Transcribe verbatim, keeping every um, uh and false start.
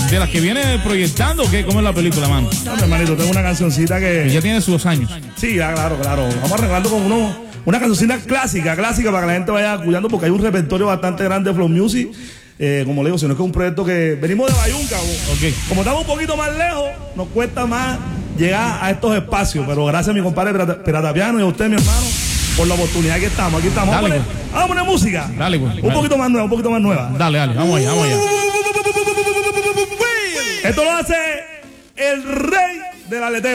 de las que viene proyectando, ¿qué? ¿Cómo es la película, mano? No, mi hermanito, tengo una cancioncita que... Que ya tiene sus años. Sí, ya, claro, claro. Vamos arreglando con uno, una cancioncita clásica, clásica, para que la gente vaya escuchando, porque hay un repertorio bastante grande de Flow Music. Eh, como le digo, si no es que es un proyecto que... Venimos de Bayunca, okay. Como estamos un poquito más lejos, nos cuesta más llegar a estos espacios, pero gracias a mi compadre Pirata, Pirata Piano y a usted, mi hermano, por la oportunidad que estamos. Aquí estamos. Dale, vamos, a poner, vamos a poner música. Dale, pues. Un Dale. poquito más nueva, un poquito más nueva. Dale, dale, vamos allá, vamos allá. Esto lo hace el rey del aleteo.